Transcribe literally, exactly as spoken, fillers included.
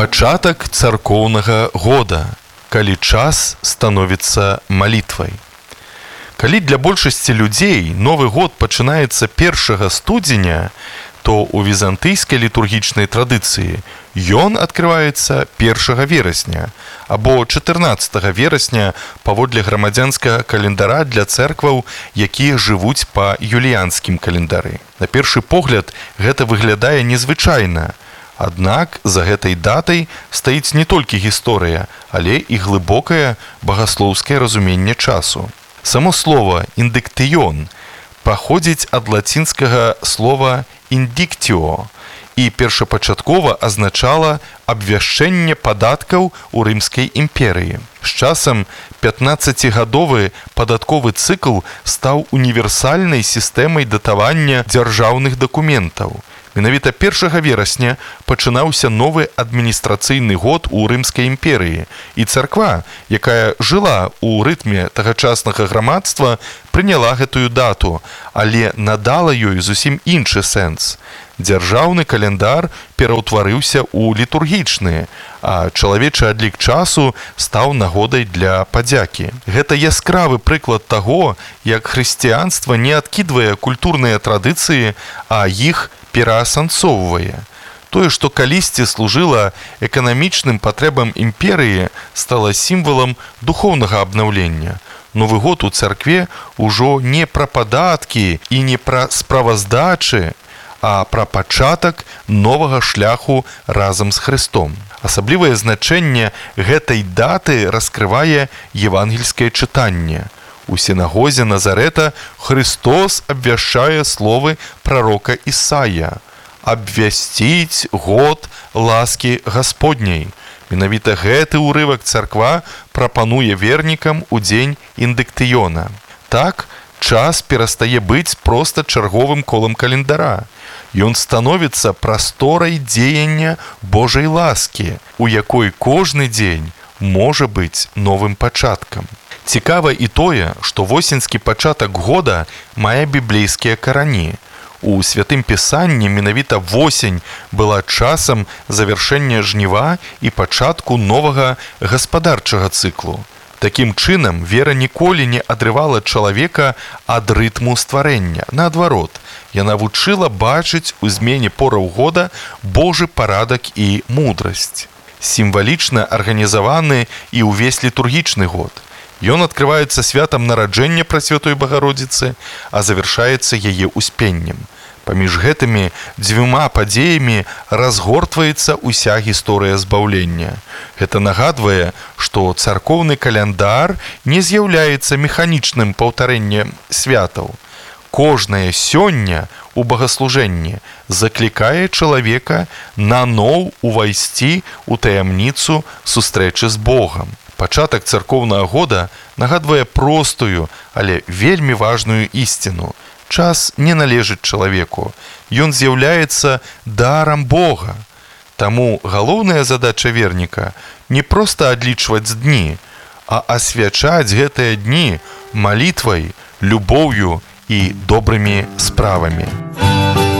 Пачатак царкоўнага года, калі час становіцца малітвай. Калі для большасці людзей Новы год пачынаецца першага студзеня, то ў візантыйскай літургічнай традыцыі ён адкрываецца першага верасня або чатырнаццатага верасня паводле грамадзянскага календара для цэркваў, якія жывуць па юліянскім календары. На першы погляд гэта выглядае незвычайна. Аднак за гэтай датай стаіць не толькі гісторыя, але і глыбокае багаслоўскае разуменне часу. Само слова «индиктион» паходзіць ад лацінскага слова «индиктио» і першапачаткова азначала абвяшчэнне падаткаў у Рымскай імперыі. З часам пятнаццацігадовы падатковы цыкл стаў універсальнай сістэмай датавання дзяржаўных дакументаў. Менавіта першага верасня пачынаўся новы адміністрацыйны год у Рымскай імперыі, і царква, якая жыла ў рытме тагачаснага грамадства, прыняла гэтую дату, але надала ёй зусім іншы сэнс. Дзяржаўны календар пераўтварыўся ў літургічны, а чалавечы адлік часу стаў нагодай для падзякі. Гэта яскравы прыклад таго, як хрысціянства не адкідвае культурныя традыцыі, а іх пераасэнсоўвае. Тое, што калісьці служыла эканамічным патрэбам імперыі, стала сімвалам духоўнага абнаўлення. Новы год у царкве ўжо не пра падаткі і не пра справаздачы, а пра пачатак новага шляху разам з Хрыстом. Асаблівае значэнне гэтай даты раскрывае евангельскае чытанне. У сінагозе Назарэта Христос абвяшчае словы прарока Ісая: «Абвясціць год ласкі Гасподняй». Менавіта гэты ўрывак царква прапануе вернікам у дзень индиктиона. Так, час перастае быць проста чарговым колам календара. Ён становіцца прасторай дзеяння Божай ласкі, у якой кожны дзень можа быць новым пачаткам. Цікава і тое, што восеньскі пачатак года мае біблейскія карані. У святым пісанні менавіта восень была часам завяршэння жніва і пачатку новага гаспадарчага цыклу. Такім чынам, вера ніколі не адрывала чалавека ад рытму стварэння. Наадварот, яна вучыла бачыць у змене пораў года Божы парадак і мудрасць. Сімвалічна арганізаваны і ўвесь літургічны год. Ён адкрываецца святам нараджэння Прасвятой Багародзіцы, а завяршаецца яе успеннем. Паміж гэтымі дзвюма падзеямі разгортваецца ўся гісторыя збаўлення. Гэта нагадвае, што царкоўны каляндар не з'яўляецца механічным паўтарэннем святаў. Кожнае сёння у багаслужэнні заклікае чалавека наноў увайсці ў таямніцу сустрэчы з Богам. Пачатак царкоўнага года нагадвае простую, але вельмі важную ісціну. Час не належыць чалавеку, ён з'яўляецца дарам Бога. Таму галоўная задача верніка не проста адлічваць дні, а асвячаць гэтыя дні малітвай, любоўю і добрымі справамі.